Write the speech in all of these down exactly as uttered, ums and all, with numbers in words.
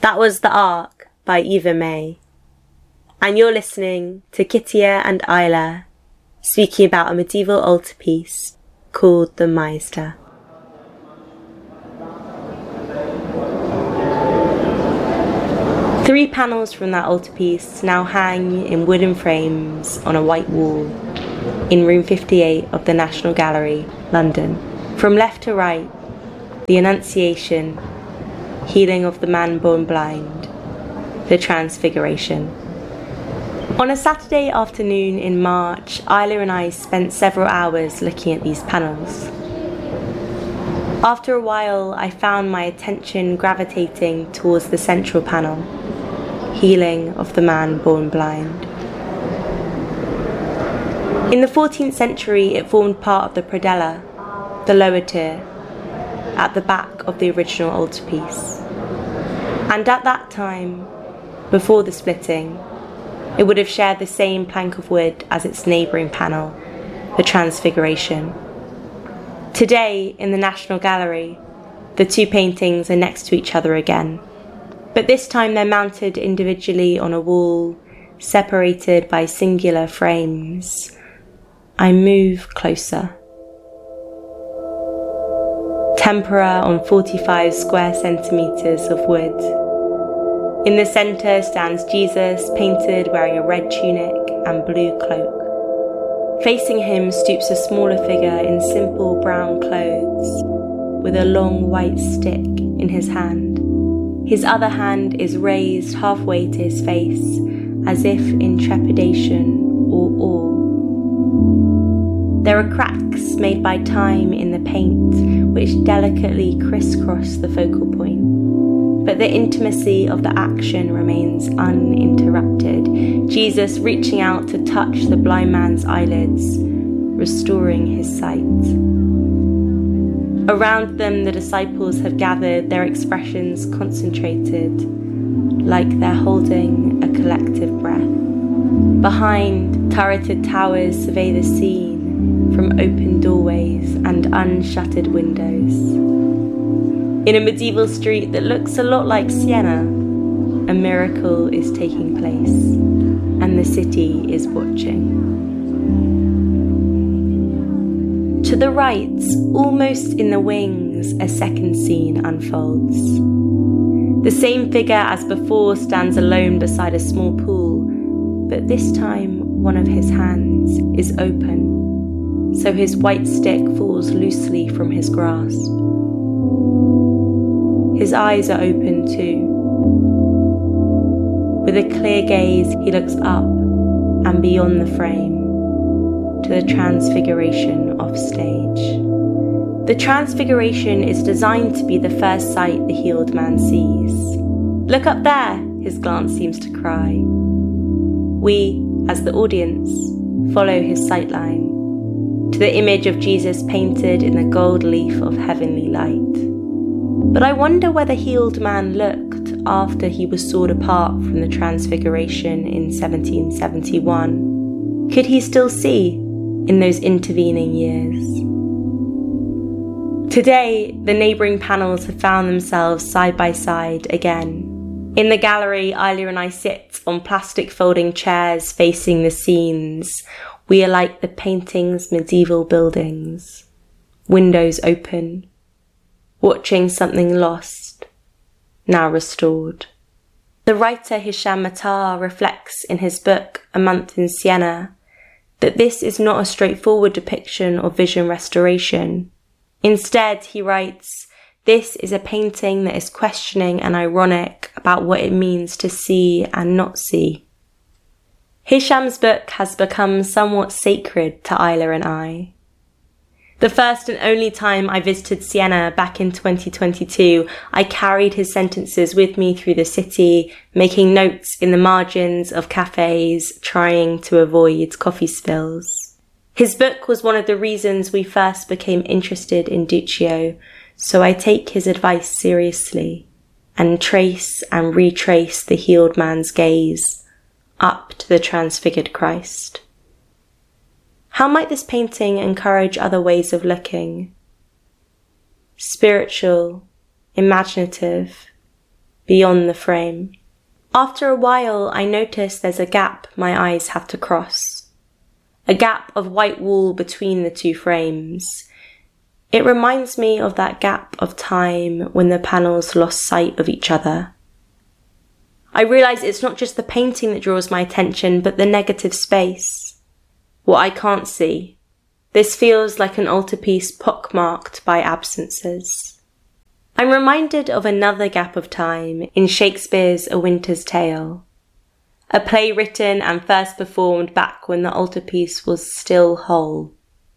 That was The Ark by Eva May. And you're listening to Kittia and Isla speaking about a medieval altarpiece called the Maizda. Three panels from that altarpiece now hang in wooden frames on a white wall in room fifty-eight of the National Gallery, London. From left to right, the Annunciation, Healing of the Man Born Blind, the Transfiguration. On a Saturday afternoon in March, Isla and I spent several hours looking at these panels. After a while, I found my attention gravitating towards the central panel, Healing of the Man Born Blind. In the fourteenth century, it formed part of the predella, the lower tier, at the back of the original altarpiece. And at that time, before the splitting, it would have shared the same plank of wood as its neighbouring panel, the Transfiguration. Today, in the National Gallery, the two paintings are next to each other again, but this time they're mounted individually on a wall, separated by singular frames. I move closer. Tempera on forty-five square centimetres of wood. In the centre stands Jesus, painted wearing a red tunic and blue cloak. Facing him stoops a smaller figure in simple brown clothes, with a long white stick in his hand. His other hand is raised halfway to his face, as if in trepidation or awe. There are cracks made by time in the paint, which delicately crisscross the focal point. But the intimacy of the action remains uninterrupted, Jesus reaching out to touch the blind man's eyelids, restoring his sight. Around them, the disciples have gathered, their expressions concentrated, like they're holding a collective breath. Behind, turreted towers survey the scene from open doorways and unshuttered windows. In a medieval street that looks a lot like Siena, a miracle is taking place, and the city is watching. To the right, almost in the wings, a second scene unfolds. The same figure as before stands alone beside a small pool, but this time one of his hands is open, so his white stick falls loosely from his grasp. His eyes are open too. With a clear gaze, he looks up and beyond the frame to the Transfiguration offstage. The Transfiguration is designed to be the first sight the healed man sees. "Look up there," his glance seems to cry. We, as the audience, follow his sightline to the image of Jesus painted in the gold leaf of heavenly light. But I wonder where the healed man looked after he was sawed apart from the Transfiguration in seventeen seventy-one. Could he still see in those intervening years? Today, the neighbouring panels have found themselves side by side again. In the gallery, Isla and I sit on plastic folding chairs facing the scenes. We are like the painting's medieval buildings, windows open, watching something lost, now restored. The writer Hisham Matar reflects in his book A Month in Siena that this is not a straightforward depiction of vision restoration. Instead, he writes, this is a painting that is questioning and ironic about what it means to see and not see. Hisham's book has become somewhat sacred to Isla and I. The first and only time I visited Siena back in twenty twenty-two, I carried his sentences with me through the city, making notes in the margins of cafes, trying to avoid coffee spills. His book was one of the reasons we first became interested in Duccio, so I take his advice seriously and trace and retrace the healed man's gaze up to the transfigured Christ. How might this painting encourage other ways of looking? Spiritual, imaginative, beyond the frame. After a while, I notice there's a gap my eyes have to cross. A gap of white wall between the two frames. It reminds me of that gap of time when the panels lost sight of each other. I realise it's not just the painting that draws my attention, but the negative space. What I can't see. This feels like an altarpiece pockmarked by absences. I'm reminded of another gap of time in Shakespeare's A Winter's Tale, a play written and first performed back when the altarpiece was still whole.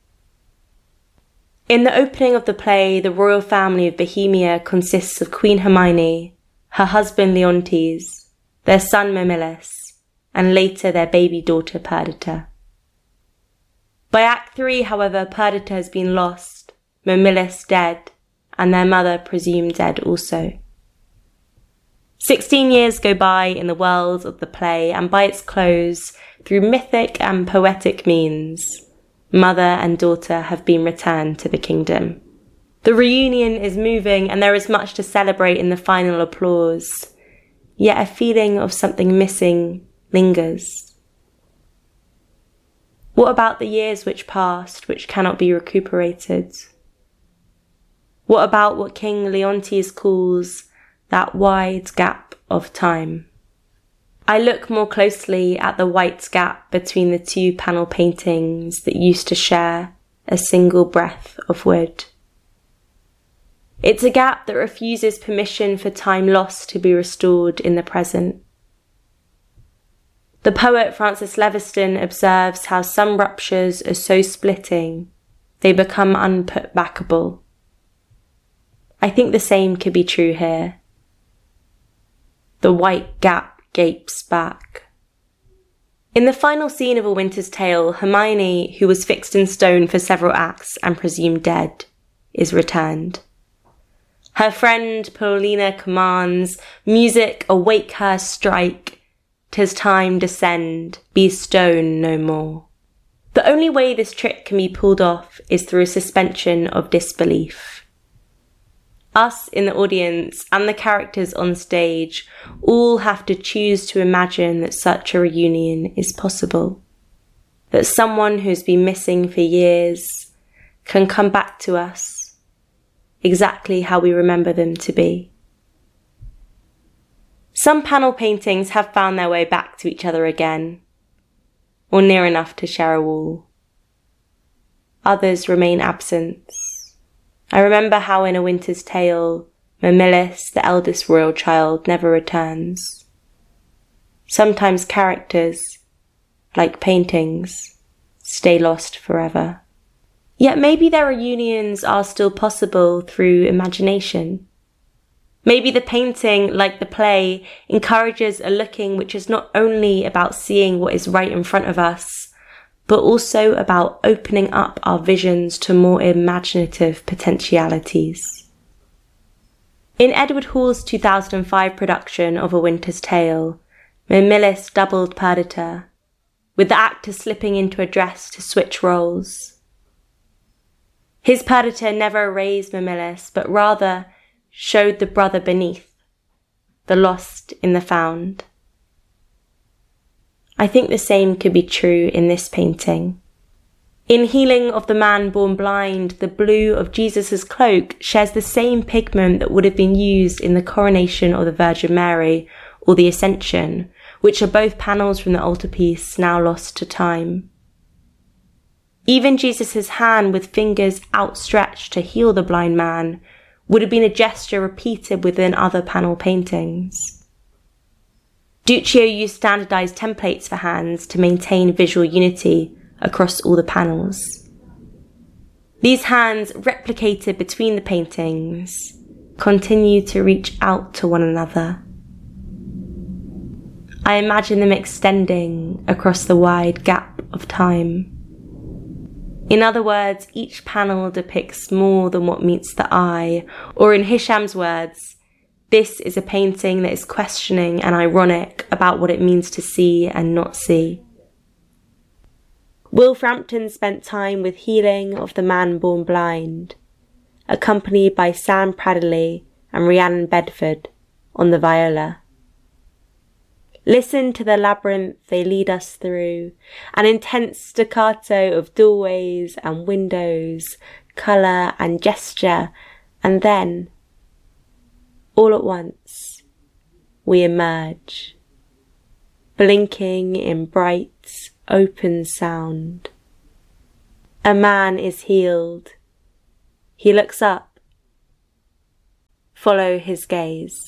In the opening of the play, the royal family of Bohemia consists of Queen Hermione, her husband Leontes, their son Mamillis, and later their baby daughter Perdita. By Act three, however, Perdita has been lost, Mamillis dead, and their mother presumed dead also. Sixteen years go by in the world of the play, and by its close, through mythic and poetic means, mother and daughter have been returned to the kingdom. The reunion is moving, and there is much to celebrate in the final applause, yet a feeling of something missing lingers. What about the years which passed, which cannot be recuperated? What about what King Leontes calls that wide gap of time? I look more closely at the white gap between the two panel paintings that used to share a single breath of wood. It's a gap that refuses permission for time lost to be restored in the present. The poet Francis Leviston observes how some ruptures are so splitting they become unputbackable. I think the same could be true here. The white gap gapes back. In the final scene of A Winter's Tale, Hermione, who was fixed in stone for several acts and presumed dead, is returned. Her friend Paulina commands, "Music, awake her, strike. 'Tis time descend, be stone no more." The only way this trick can be pulled off is through a suspension of disbelief. Us in the audience and the characters on stage all have to choose to imagine that such a reunion is possible. That someone who's been missing for years can come back to us exactly how we remember them to be. Some panel paintings have found their way back to each other again, or near enough to share a wall. Others remain absent. I remember how in A Winter's Tale, Mamillis, the eldest royal child, never returns. Sometimes characters, like paintings, stay lost forever. Yet maybe their reunions are still possible through imagination. Maybe the painting, like the play, encourages a looking which is not only about seeing what is right in front of us, but also about opening up our visions to more imaginative potentialities. In Edward Hall's two thousand five production of A Winter's Tale, Mamillis doubled Perdita, with the actor slipping into a dress to switch roles. His Perdita never erased Mamillis, but rather showed the brother beneath, the lost in the found. I think the same could be true in this painting. In Healing of the Man Born Blind, the blue of Jesus' cloak shares the same pigment that would have been used in the coronation of the Virgin Mary or the Ascension, which are both panels from the altarpiece now lost to time. Even Jesus' hand with fingers outstretched to heal the blind man would have been a gesture repeated within other panel paintings. Duccio used standardized templates for hands to maintain visual unity across all the panels. These hands, replicated between the paintings, continue to reach out to one another. I imagine them extending across the wide gap of time. In other words, each panel depicts more than what meets the eye, or in Hisham's words, this is a painting that is questioning and ironic about what it means to see and not see. Will Frampton spent time with Healing of the Man Born Blind, accompanied by Sam Pradley and Rhiannon Bedford on the viola. Listen to the labyrinth they lead us through, an intense staccato of doorways and windows, colour and gesture, and then, all at once, we emerge, blinking in bright, open sound. A man is healed. He looks up. Follow his gaze.